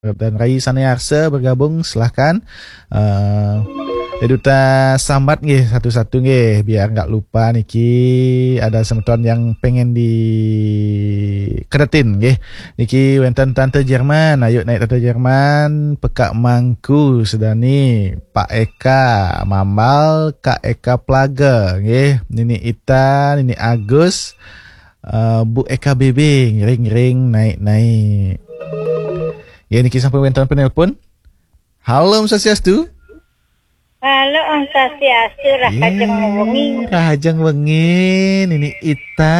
Dan Rai Sanearsa bergabung, silahkan. Uh, Duta sambat nggih satu-satu nggih biar nggak lupa niki ada semeton yang pengen di kedatin nggih. Niki wenten Tante Jerman, ayo naik Tante Jerman, Pekak Mangku sedani Pak Eka Mamal, Kak Eka Plaga nggih. Nini Ita, Nini Agus, Bu Eka Bebe ring-ring naik-naik. Ya niki sampai wenten penelpon. Halo Om Swastiastu. Halo Om Swastiastu, Rahajeng wengi. Rahajeng wengi, Nini Ita.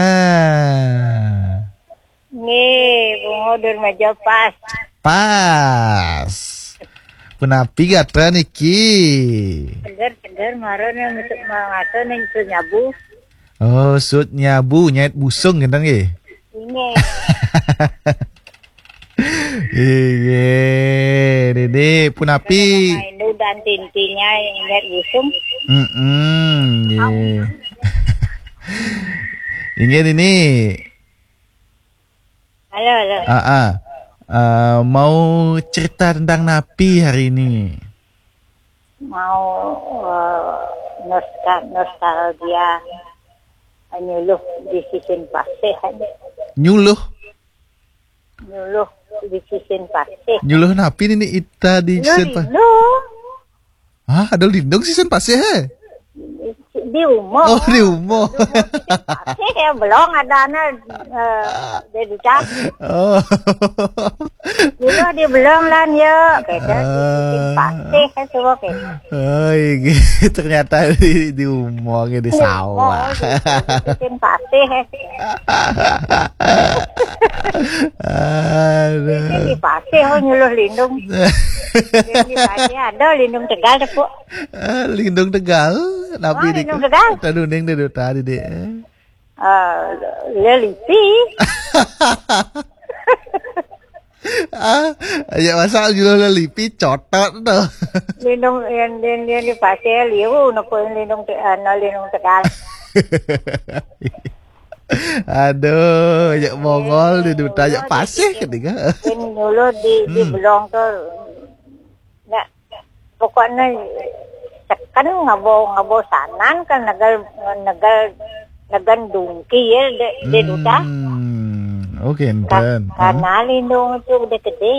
Nggih, bungo durmaja pas. Pas. Punapi gatra niki. Seger maron yang masuk mangato ning nyabu. Oh, sud nyabu nyait busung gendang nggih. Nggih. Iya, Dede, punapi. Itu dan tintinya yang nyait busung. Iya. Ingin ini. Halo. Mau cerita tentang Napi hari ini. Mau nostalgia nyuluh di sisin pasih. Nyuluh di sisin pasih. Nyuluh Napi ini Ita di sisin pasih. Ah, ada lindung sisin pasih Di umur. Oh, di umur. Belum ada dari cak. Oh. Dulu di belum lah ya. Kita pasti kan semua kita. Oh, iya. Ternyata di umur di sawah. Bikin pasti. Di pasti nyuluh lindung. Di pasti ada lindung Tegal deh bu. Lindung Tegal. Napi di Tegal. Taduning di tadi deh. Lelipi. Ya masa jual lelipi cotot tuh. Lindung yang di pasir liu nopo lindung Tegal. Aduh, ya Mongol di duta ya pasir ketika. Ini dulu di belong tuh. Nah, pokoknya kan ngabo sanan kan nagal dungki ya de duta. Oke, enten. Karena lindung itu udah gede.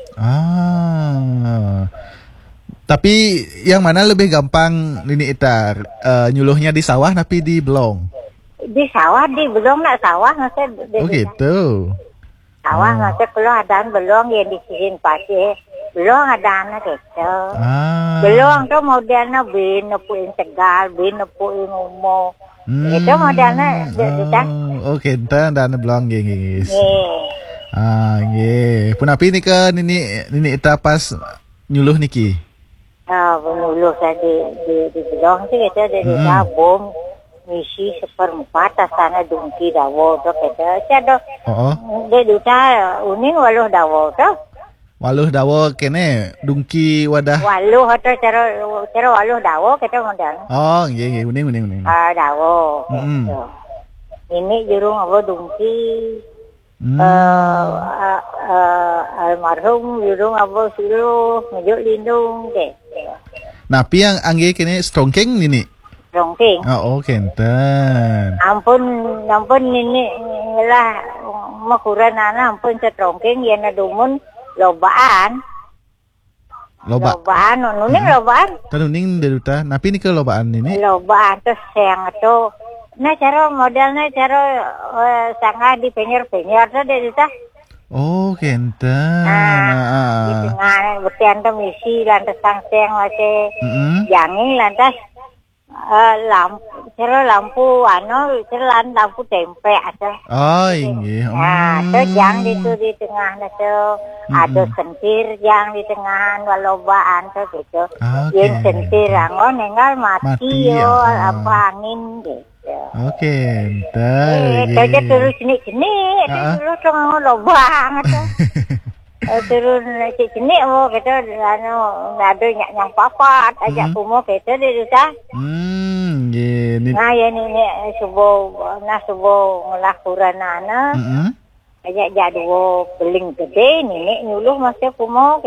Tapi yang mana lebih gampang Nini Ita nyuluhnya di sawah tapi di belong? Di sawah di belong nak sawah maksudnya. Oh gitu. Sawah maksudnya kalau ada belong ya di sini pasir. Belum ada anak itu. Belum tuh modelnya bin nepuin Tegal, bin nepuin Umo. Itu modelnya Oke, enten dan belum guys. Nggih. Punapi nih ke Nini Ita pas nyuluh niki. Nyuluh tadi di belong sih kita dari bom misi seperempat asana dungki dawo tuh kita. Ada. Dia duta uning waluh dawo tuh. Waluh dawo kene dungki wadah. Waluh atau cara waluh dawo kita modal. Oh, nggih uning. Dawo. Ini jurung apa dungki. Almarhum jurung apa silu ngejuk lindung ke. Napi yang angge kene strongking nini. Strongking. Oh, kenten. Ampun ini lah makuran anak ampun strongking yana dumun lobaan nuning lobaan tanuning deruta napi ni ke lobaan ini lobaan terus yang itu nah cara modelnya cara sangat di penyer tuh deruta kenten di tengah betian tuh misi lantas sang masih jangi lantas lampu lampu tempe aja. Oh iya. Terus yang itu di tengah itu ada sentir yang di tengah walobaan tuh gitu. Yang sentir angon nenggal mati yo apa angin gitu. Oke, entar. Kerja terus sini terus tengah lobang tuh. Turun sini gitu ada yang papat ajak kumo gitu di desa. Nah ya ini subuh ngelakuran anak Kayak jadwo beling gede nenek nyuluh masih kumo